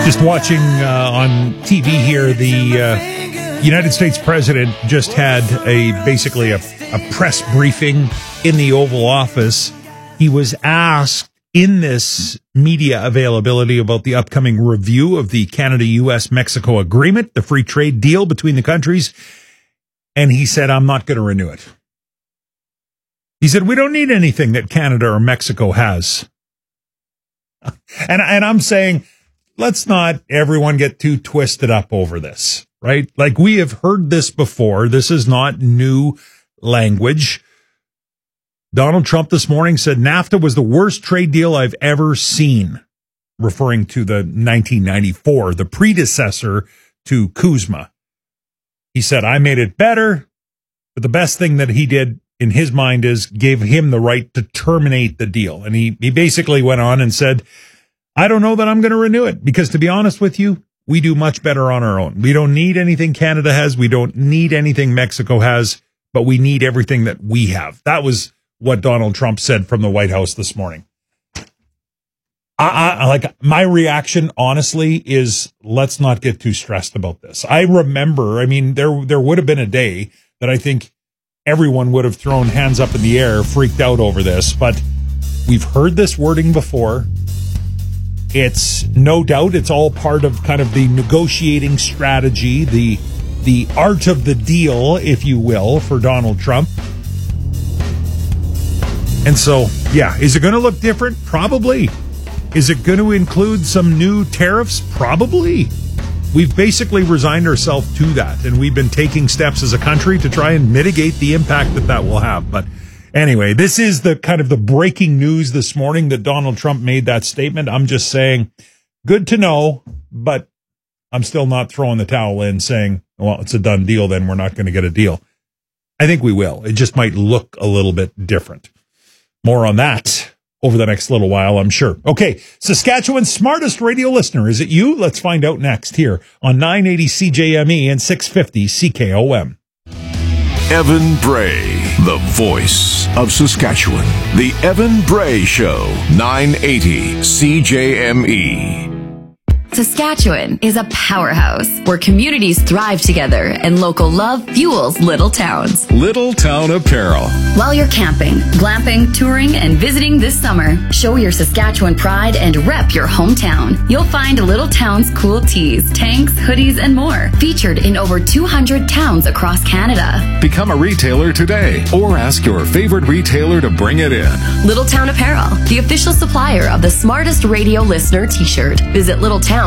Just watching on TV here, the United States president just had basically a press briefing in the Oval Office. He was asked in this media availability about the upcoming review of the Canada-US-Mexico agreement, the free trade deal between the countries, and he said, I'm not going to renew it. He said, we don't need anything that Canada or Mexico has. And I'm saying, let's not everyone get too twisted up over this, right? Like, we have heard this before. This is not new language. Donald Trump this morning said NAFTA was the worst trade deal I've ever seen, referring to the 1994, the predecessor to CUSMA. He said, I made it better, but the best thing that he did in his mind is gave him the right to terminate the deal. And he basically went on and said, I don't know that I'm going to renew it because, to be honest with you, we do much better on our own. We don't need anything Canada has. We don't need anything Mexico has, but we need everything that we have. That was what Donald Trump said from the White House this morning. My reaction, honestly, is let's not get too stressed about this. I remember, there would have been a day that I think everyone would have thrown hands up in the air, freaked out over this, but we've heard this wording before. It's no doubt it's all part of kind of the negotiating strategy, the art of the deal, if you will, for Donald Trump. And so, yeah, is it going to look different? Probably. Is it going to include some new tariffs? Probably. We've basically resigned ourselves to that, and we've been taking steps as a country to try and mitigate the impact that will have. But anyway, this is the kind of the breaking news this morning that Donald Trump made that statement. I'm just saying, good to know, but I'm still not throwing the towel in saying, well, it's a done deal, then we're not going to get a deal. I think we will. It just might look a little bit different. More on that over the next little while, I'm sure. Okay, Saskatchewan's smartest radio listener. Is it you? Let's find out next here on 980 CJME and 650 CKOM. Evan Bray, the voice of Saskatchewan. The Evan Bray Show, 980 CJME. Saskatchewan is a powerhouse where communities thrive together and local love fuels little towns. Little Town Apparel. While you're camping, glamping, touring, and visiting this summer, show your Saskatchewan pride and rep your hometown. You'll find Little Town's cool tees, tanks, hoodies, and more, featured in over 200 towns across Canada. Become a retailer today or ask your favorite retailer to bring it in. Little Town Apparel, the official supplier of the smartest radio listener t-shirt. Visit littletowns.com.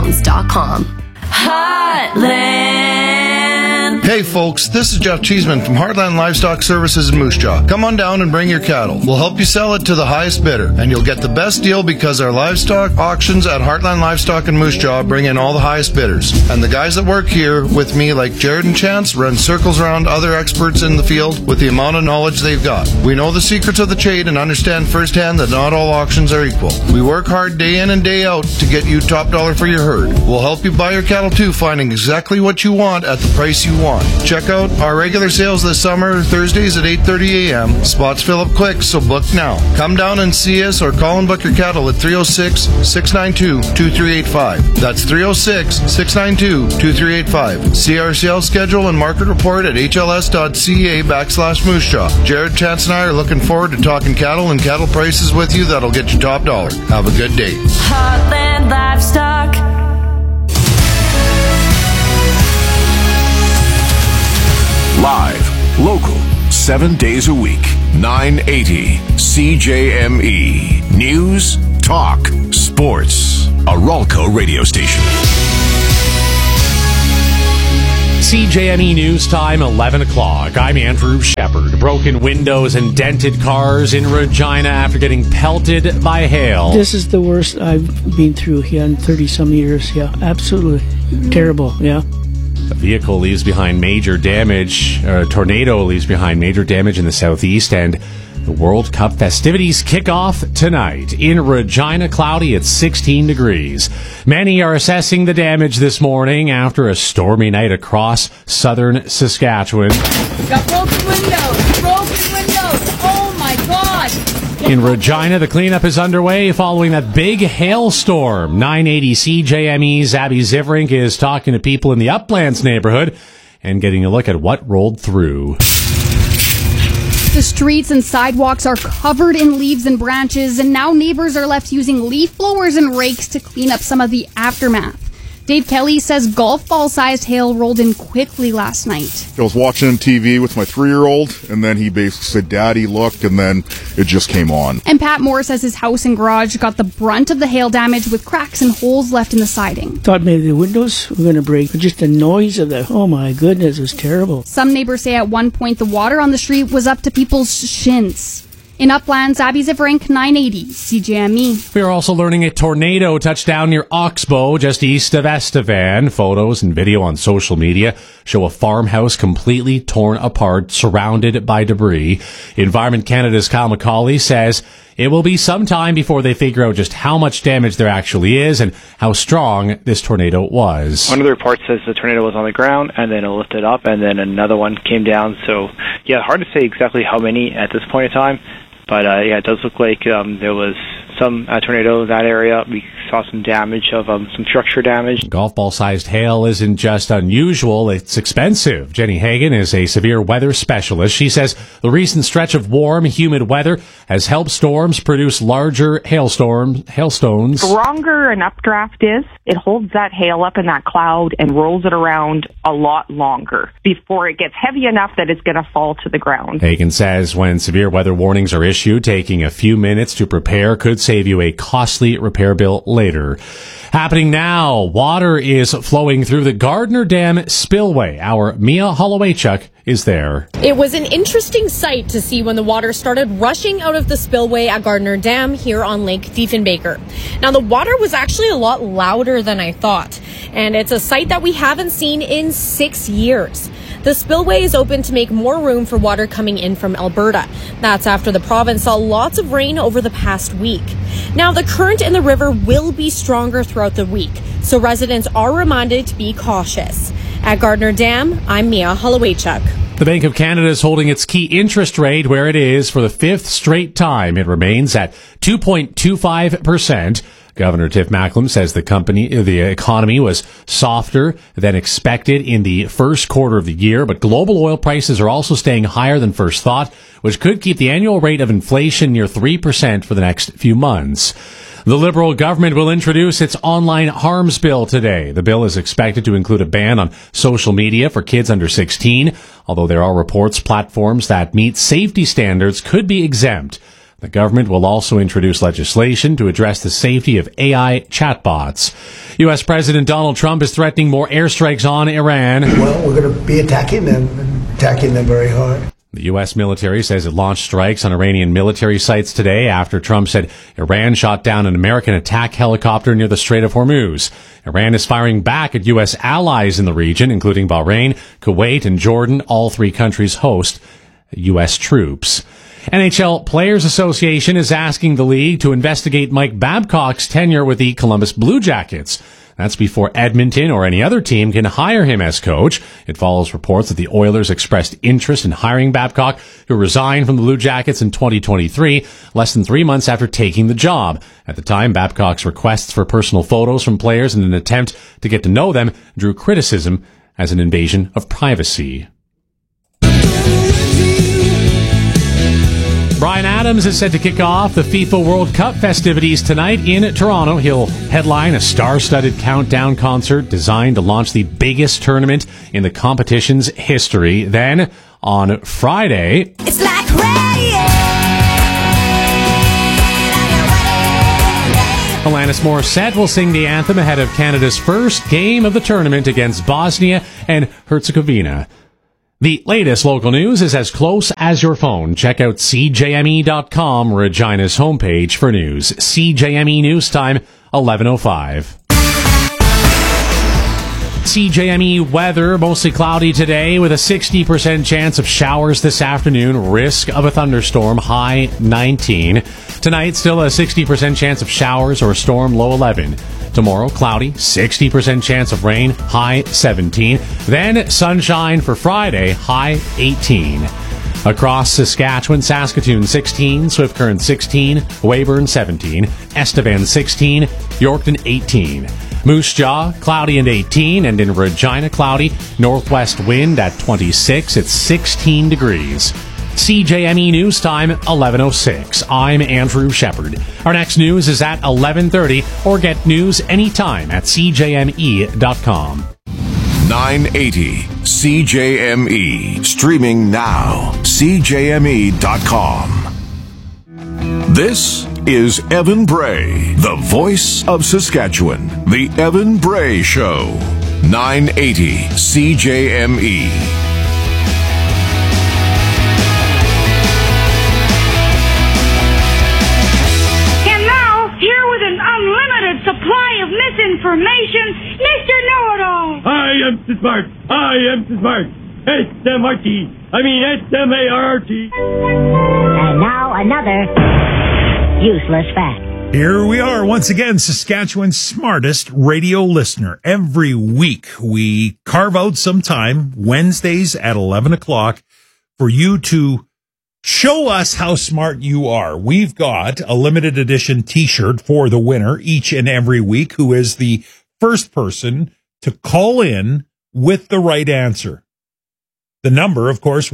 Heartland. Hey folks, this is Jeff Cheeseman from Heartland Livestock Services in Moose Jaw. Come on down and bring your cattle. We'll help you sell it to the highest bidder, and you'll get the best deal because our livestock auctions at Heartland Livestock in Moose Jaw bring in all the highest bidders. And the guys that work here with me, like Jared and Chance, run circles around other experts in the field with the amount of knowledge they've got. We know the secrets of the trade and understand firsthand that not all auctions are equal. We work hard day in and day out to get you top dollar for your herd. We'll help you buy your cattle too, finding exactly what you want at the price you want. Check out our regular sales this summer, Thursdays at 8:30 a.m. Spots fill up quick, so book now. Come down and see us or call and book your cattle at 306-692-2385. That's 306-692-2385. See our sales schedule and market report at hls.ca/Moose Jaw. Jared, Chance, and I are looking forward to talking cattle and cattle prices with you that'll get you top dollar. Have a good day. Heartland Livestock. Live, local, 7 days a week. 980 CJME. News, talk, sports. A Ralco radio station. CJME News Time, 11 o'clock. I'm Andrew Shepard. Broken windows and dented cars in Regina after getting pelted by hail. This is the worst I've been through here in 30-some years. Yeah, absolutely terrible, yeah. A vehicle leaves behind major damage. A tornado leaves behind major damage in the southeast, and the World Cup festivities kick off tonight. In Regina, cloudy at 16 degrees. Many are assessing the damage this morning after a stormy night across southern Saskatchewan. Got broken windows! Oh my God! In Regina, the cleanup is underway following that big hailstorm. 980 CJME's Abby Zivrink is talking to people in the Uplands neighborhood and getting a look at what rolled through. The streets and sidewalks are covered in leaves and branches, and now neighbors are left using leaf blowers and rakes to clean up some of the aftermath. Dave Kelly says golf ball-sized hail rolled in quickly last night. I was watching TV with my 3-year-old, and then he basically said, "Daddy, look," and then it just came on. And Pat Moore says his house and garage got the brunt of the hail damage with cracks and holes left in the siding. Thought maybe the windows were going to break, but just the noise of the, oh my goodness, it was terrible. Some neighbors say at one point the water on the street was up to people's shins. In Uplands, Abby Zivrink, 980 CJME. We are also learning a tornado touched down near Oxbow, just east of Estevan. Photos and video on social media show a farmhouse completely torn apart, surrounded by debris. Environment Canada's Kyle McCauley says it will be some time before they figure out just how much damage there actually is and how strong this tornado was. One of the reports says the tornado was on the ground and then it lifted up and then another one came down. So, yeah, hard to say exactly how many at this point in time. But, yeah, it does look like there was some tornado in that area. We saw some damage of some structure damage. Golf ball-sized hail isn't just unusual, it's expensive. Jenny Hagan is a severe weather specialist. She says the recent stretch of warm, humid weather has helped storms produce larger hailstones. The stronger an updraft is, it holds that hail up in that cloud and rolls it around a lot longer before it gets heavy enough that it's going to fall to the ground. Hagan says when severe weather warnings are issued, taking a few minutes to prepare could save you a costly repair bill later. Happening now, water is flowing through the Gardner Dam spillway. Our Mia Holowaychuk is there. It was an interesting sight to see when the water started rushing out of the spillway at Gardner Dam here on Lake Diefenbaker. Now, the water was actually a lot louder than I thought, and it's a sight that we haven't seen in 6 years. The spillway is open to make more room for water coming in from Alberta. That's after the province saw lots of rain over the past week. Now, the current in the river will be stronger throughout the week, so residents are reminded to be cautious. At Gardner Dam, I'm Mia Holowaychuk. The Bank of Canada is holding its key interest rate where it is for the 5th straight time. It remains at 2.25%. Governor Tiff Macklem says the economy was softer than expected in the first quarter of the year, but global oil prices are also staying higher than first thought, which could keep the annual rate of inflation near 3% for the next few months. The Liberal government will introduce its online harms bill today. The bill is expected to include a ban on social media for kids under 16, although there are reports platforms that meet safety standards could be exempt. The government will also introduce legislation to address the safety of AI chatbots. U.S. President Donald Trump is threatening more airstrikes on Iran. Well, we're going to be attacking them very hard. The U.S. military says it launched strikes on Iranian military sites today after Trump said Iran shot down an American attack helicopter near the Strait of Hormuz. Iran is firing back at U.S. allies in the region, including Bahrain, Kuwait, and Jordan. All three countries host U.S. troops. NHL Players Association is asking the league to investigate Mike Babcock's tenure with the Columbus Blue Jackets. That's before Edmonton or any other team can hire him as coach. It follows reports that the Oilers expressed interest in hiring Babcock, who resigned from the Blue Jackets in 2023, less than 3 months after taking the job. At the time, Babcock's requests for personal photos from players in an attempt to get to know them drew criticism as an invasion of privacy. Bryan Adams is set to kick off the FIFA World Cup festivities tonight in Toronto. He'll headline a star-studded countdown concert designed to launch the biggest tournament in the competition's history. Then, on Friday, It's like rain. Alanis Morissette will sing the anthem ahead of Canada's first game of the tournament against Bosnia and Herzegovina. The latest local news is as close as your phone. Check out CJME.com, Regina's homepage for news. CJME News Time, 11:05. CJME weather, mostly cloudy today with a 60% chance of showers this afternoon. Risk of a thunderstorm, high 19. Tonight, still a 60% chance of showers or a storm, low 11. Tomorrow, cloudy, 60% chance of rain, high 17. Then sunshine for Friday, high 18. Across Saskatchewan, Saskatoon 16, Swift Current 16, Weyburn 17, Estevan 16, Yorkton 18. Moose Jaw, cloudy and 18, and in Regina, cloudy. Northwest wind at 26. It's 16 degrees. CJME News Time, 11:06. I'm Andrew Shepard. Our next news is at 11:30, or get news anytime at cjme.com. 980 CJME. Streaming now. CJME.com. This is Evan Bray, the voice of Saskatchewan. The Evan Bray Show. 980 CJME. Supply of misinformation, Mr. Know-It-All. I am so smart. S-M-R-T. S-M-A-R-T. And now another useless fact. Here we are once again, Saskatchewan's smartest radio listener. Every week we carve out some time, Wednesdays at 11 o'clock, for you to show us how smart you are. We've got a limited edition t-shirt for the winner each and every week, who is the first person to call in with the right answer. The number, of course,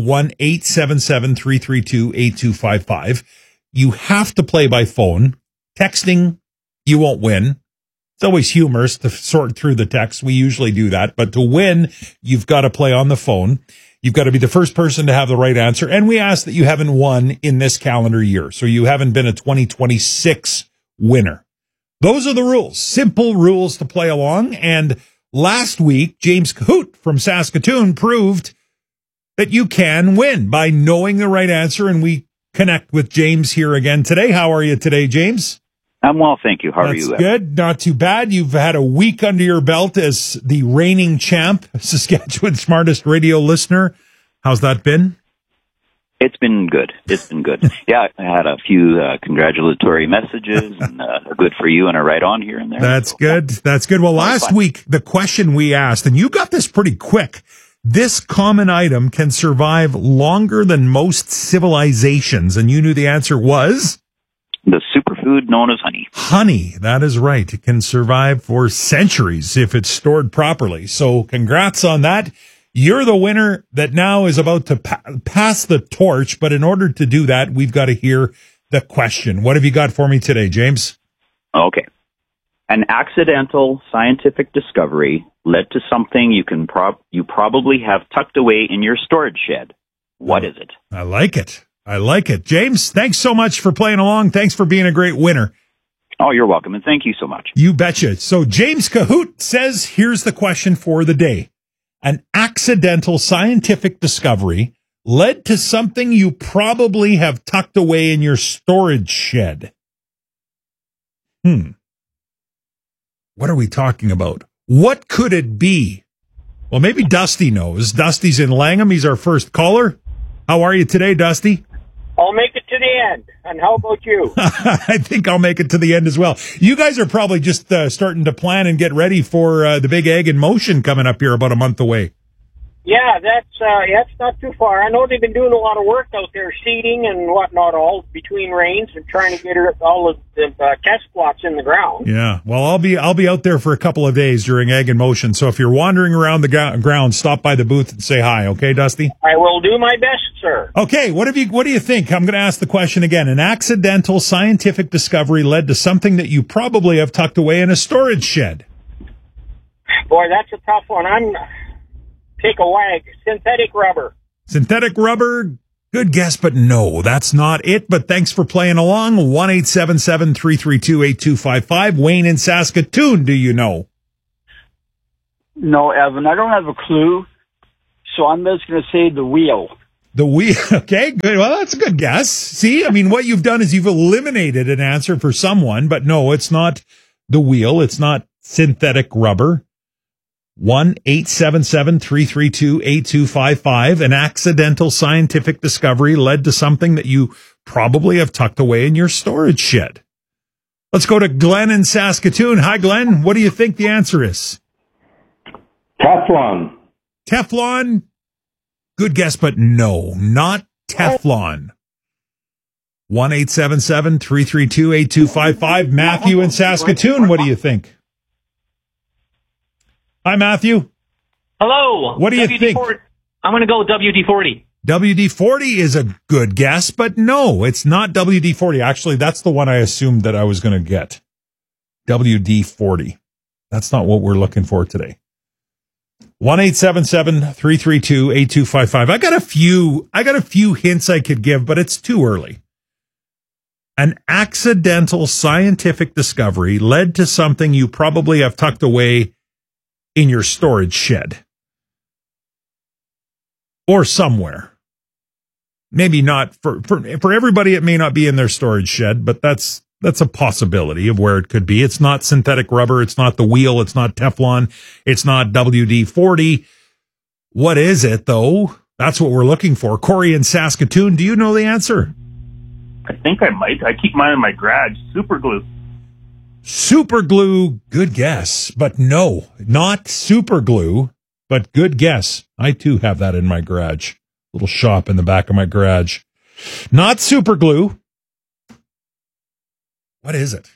1-877-332-8255. You have to play by phone. Texting, you won't win. It's always humorous to sort through the text. We usually do that. But to win, you've got to play on the phone. You've got to be the first person to have the right answer. And we ask that you haven't won in this calendar year. So you haven't been a 2026 winner. Those are the rules. Simple rules to play along. And last week, James Cahoot from Saskatoon proved that you can win by knowing the right answer. And we connect with James here again today. How are you today, James? I'm well, thank you. How are you? That's good. Not too bad. You've had a week under your belt as the reigning champ, Saskatchewan's smartest radio listener. How's that been? It's been good. Yeah, I had a few congratulatory messages, and good for you, and a right on here and there. That's good. That's good. Well, last week, the question we asked, and you got this pretty quick, this common item can survive longer than most civilizations, and you knew the answer was? The superfood known as honey. Honey, that is right. It can survive for centuries if it's stored properly. So congrats on that. You're the winner that now is about to pass the torch. But in order to do that, we've got to hear the question. What have you got for me today, James? Okay. An accidental scientific discovery led to something you probably have tucked away in your storage shed. What is it? I like it. James, thanks so much for playing along. Thanks for being a great winner. Oh, you're welcome, and thank you so much. You betcha. So James Cahoot says, here's the question for the day. An accidental scientific discovery led to something you probably have tucked away in your storage shed. What are we talking about? What could it be? Well, maybe Dusty knows. Dusty's in Langham. He's our first caller. How are you today, Dusty? I'll make it to the end. And how about you? I think I'll make it to the end as well. You guys are probably just starting to plan and get ready for the big Egg in Motion coming up here about a month away. Yeah, that's not too far. I know they've been doing a lot of work out there, seeding and whatnot, all between rains and trying to get all of the test plots in the ground. Yeah, well, I'll be out there for a couple of days during Egg in Motion. So if you're wandering around the ground, stop by the booth and say hi. Okay, Dusty? I will do my best, sir. Okay, what do you think? I'm going to ask the question again. An accidental scientific discovery led to something that you probably have tucked away in a storage shed. Boy, that's a tough one. Take a wag. Synthetic rubber. Synthetic rubber. Good guess, but no, that's not it. But thanks for playing along. 1-877-332-8255. Wayne in Saskatoon, do you know? No, Evan, I don't have a clue. So I'm just going to say the wheel. The wheel. Okay, good. Well, that's a good guess. See, I mean, what you've done is you've eliminated an answer for someone, but no, it's not the wheel. It's not synthetic rubber. 1-877-332-8255. An accidental scientific discovery led to something that you probably have tucked away in your storage shed. Let's go to Glenn in Saskatoon. Hi, Glenn. What do you think the answer is? Teflon. Teflon. Good guess, but no, not Teflon. 1-877-332-8255. Matthew in Saskatoon, what do you think? Hi, Matthew. Hello. What do you think? I'm going to go with WD-40. WD-40 is a good guess, but no, it's not WD-40. Actually, that's the one I assumed that I was going to get. WD-40. That's not what we're looking for today. 1-877-332-8255. I got a few hints I could give, but it's too early. An accidental scientific discovery led to something you probably have tucked away in your storage shed. Or somewhere. Maybe not for everybody, it may not be in their storage shed, but that's a possibility of where it could be. It's not synthetic rubber, it's not the wheel, it's not Teflon, it's not WD-40. What is it, though? That's what we're looking for. Corey in Saskatoon, do you know the answer? I think I might. I keep mine in my garage. Super glue. Super glue, good guess, but no, not super glue. But good guess. I, too, have that in my garage. Little shop in the back of my garage. Not super glue. What is it?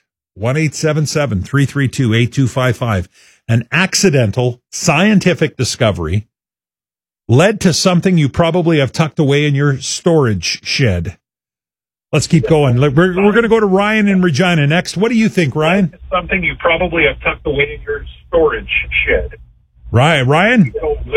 1-877-332-8255. An accidental scientific discovery led to something you probably have tucked away in your storage shed. Let's keep going. We're going to go to Ryan in Regina next. What do you think, Ryan? Something you probably have tucked away in your storage shed. Ryan?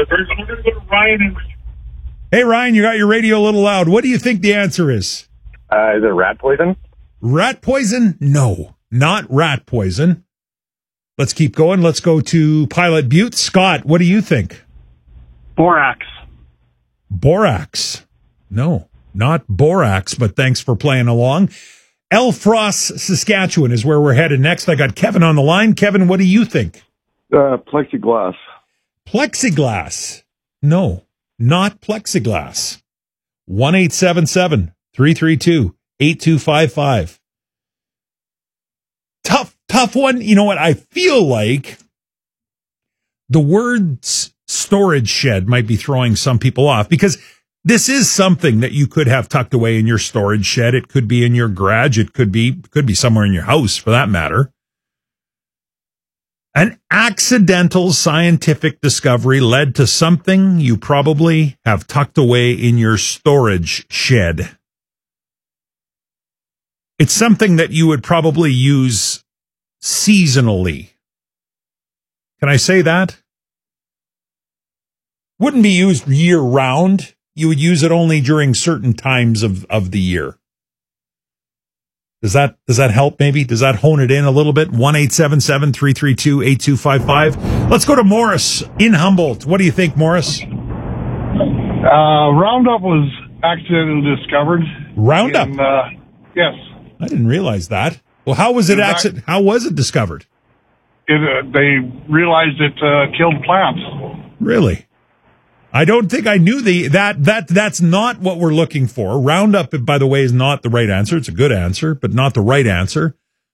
Hey, Ryan, you got your radio a little loud. What do you think the answer is? Is it rat poison? Rat poison? No, not rat poison. Let's keep going. Let's go to Pilot Butte. Scott, what do you think? Borax. Borax. No, not borax, but thanks for playing along. Elfrost, Saskatchewan is where we're headed next. I got Kevin on the line. Kevin, what do you think? Plexiglass. Plexiglass. No, not plexiglass. 1-877-332-8255. Tough one. You know what? I feel like the words storage shed might be throwing some people off because this is something that you could have tucked away in your storage shed. It could be in your garage. It could be somewhere in your house for that matter. An accidental scientific discovery led to something you probably have tucked away in your storage shed. It's something that you would probably use seasonally. Can I say that? Wouldn't be used year round. You would use it only during certain times of the year. Does that help maybe? Does that hone it in a little bit? 1-877-332-8255. Let's go to Morris in Humboldt. What do you think, Morris? Roundup was accidentally discovered. Roundup? Yes. I didn't realize that. Well, how was it discovered? They realized it killed plants. Really? I don't think I knew that's not what we're looking for. Roundup, by the way, is not the right answer. It's a good answer, but not the right answer.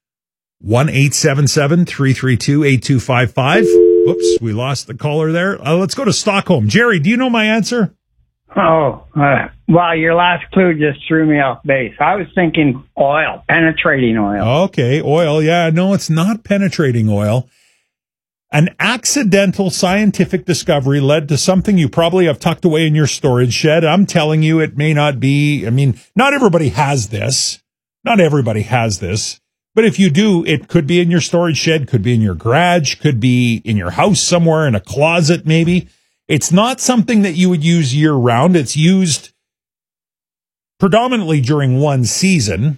1-877-332-8255. Whoops, we lost the caller there. Let's go to Stockholm. Jerry, do you know my answer? Well, your last clue just threw me off base. I was thinking oil, penetrating oil. Okay, oil. Yeah, no, it's not penetrating oil. An accidental scientific discovery led to something you probably have tucked away in your storage shed. I'm telling you, it may not be. I mean, not everybody has this. Not everybody has this. But if you do, it could be in your storage shed, could be in your garage, could be in your house somewhere, in a closet maybe. It's not something that you would use year round. It's used predominantly during one season.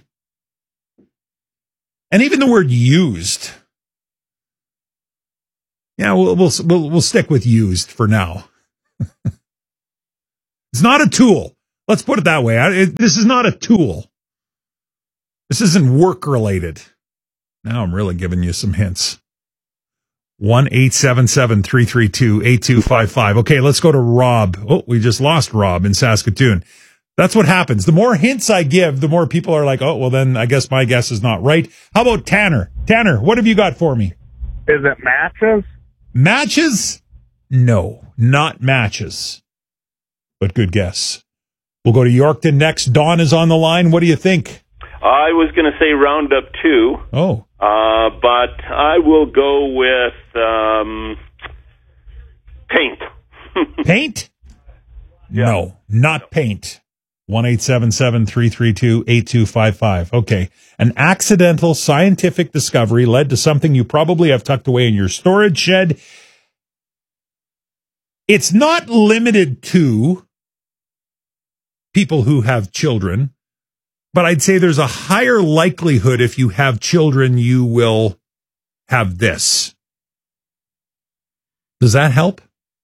And even the word used. Yeah, we'll stick with used for now. It's not a tool. Let's put it that way. This is not a tool. This isn't work related. Now I'm really giving you some hints. 1-877-332-8255. Okay, let's go to Rob. Oh, we just lost Rob in Saskatoon. That's what happens. The more hints I give, the more people are like, oh, well, then I guess my guess is not right. How about Tanner? Tanner, what have you got for me? Is it matches? Matches? No, not matches. But good guess. We'll go to Yorkton next. Don is on the line. What do you think? I was going to say Roundup 2. Oh. But I will go with paint. Paint? No, not paint. 1-877-332-8255. Okay. An accidental scientific discovery led to something you probably have tucked away in your storage shed. It's not limited to people who have children, but I'd say there's a higher likelihood if you have children, you will have this. Does that help?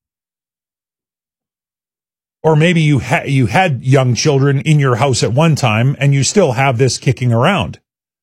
Or maybe you had young children in your house at one time and you still have this kicking around.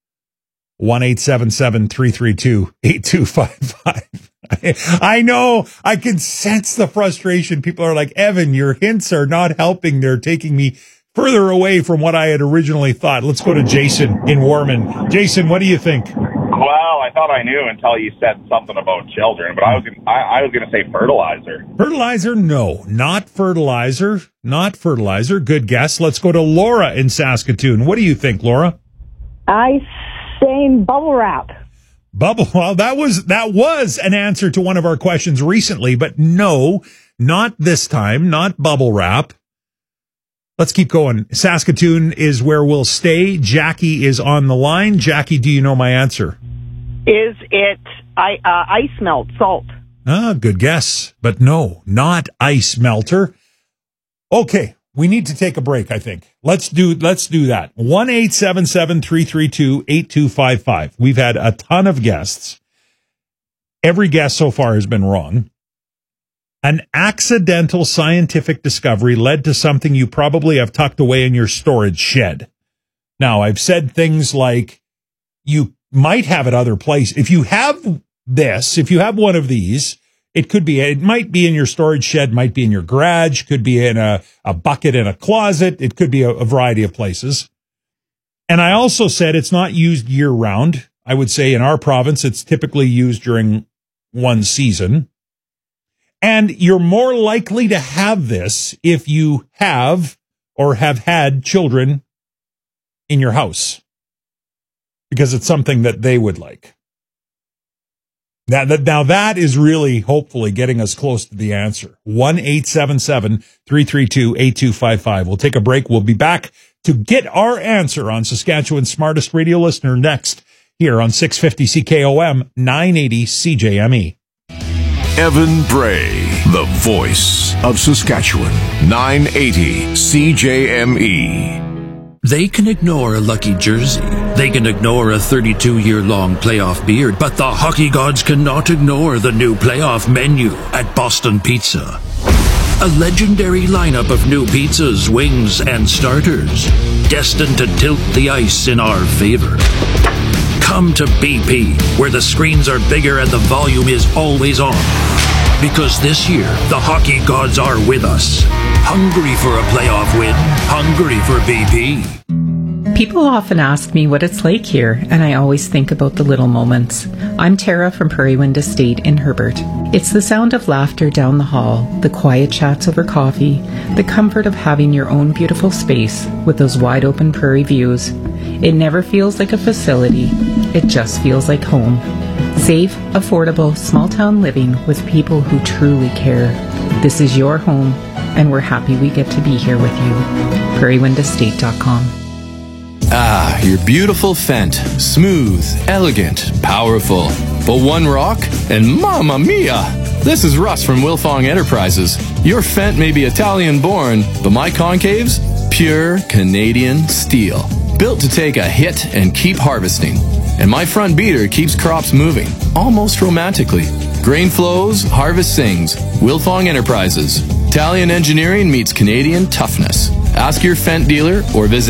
1-877-332-8255. I know, I can sense the frustration. People are like, Evan, your hints are not helping. They're taking me further away from what I had originally thought. Let's go to Jason in Warman. Jason, what do you think? Well, I thought I knew until you said something about children, but I was going to say fertilizer. Fertilizer? No, not fertilizer. Not fertilizer. Good guess. Let's go to Laura in Saskatoon. What do you think, Laura? I say bubble wrap. Well, that was an answer to one of our questions recently, but no, not this time, not bubble wrap. Let's keep going. Saskatoon is where we'll stay. Jackie is on the line. Jackie, do you know my answer? Is it ice melt, salt? Good guess, but no, not ice melter. Okay, we need to take a break, I think. Let's do that. 1-877-332-8255. We've had a ton of guests. Every guest so far has been wrong. An accidental scientific discovery led to something you probably have tucked away in your storage shed. Now, I've said things like you might have it other places. If you have this, if you have one of these, it might be in your storage shed, might be in your garage, could be in a bucket in a closet. It could be a variety of places. And I also said it's not used year round. I would say in our province, it's typically used during one season. And you're more likely to have this if you have or have had children in your house, because it's something that they would like. Now that is really hopefully getting us close to the answer. 1-877-332-8255. We'll take a break. We'll be back to get our answer on Saskatchewan's smartest radio listener next here on 650 CKOM 980 CJME. Evan Bray, the voice of Saskatchewan, 980 CJME. They can ignore a lucky jersey. They can ignore a 32-year-long playoff beard, but the hockey gods cannot ignore the new playoff menu at Boston Pizza. A legendary lineup of new pizzas, wings, and starters, destined to tilt the ice in our favor. Come to BP, where the screens are bigger and the volume is always on. Because this year, the hockey gods are with us. Hungry for a playoff win. Hungry for BP. People often ask me what it's like here, and I always think about the little moments. I'm Tara from Prairie Wind Estate in Herbert. It's the sound of laughter down the hall, the quiet chats over coffee, the comfort of having your own beautiful space with those wide open prairie views. It never feels like a facility. It just feels like home. Safe, affordable, small-town living with people who truly care. This is your home, and we're happy we get to be here with you. PrairieWindEstate.com. Ah, your beautiful Fendt. Smooth, elegant, powerful. But one rock, and mamma mia! This is Russ from Wilfong Enterprises. Your Fendt may be Italian-born, but my concaves? Pure Canadian steel. Built to take a hit and keep harvesting. And my front beater keeps crops moving, almost romantically. Grain flows, harvest sings. Wilfong Enterprises. Italian engineering meets Canadian toughness. Ask your Fendt dealer or visit